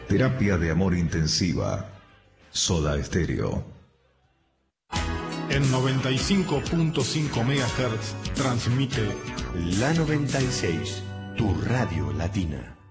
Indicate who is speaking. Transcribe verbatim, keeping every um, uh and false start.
Speaker 1: Terapia de amor intensiva. Soda Stereo.
Speaker 2: En noventa y cinco punto cinco megahertz transmite
Speaker 3: La noventa y seis, tu radio latina.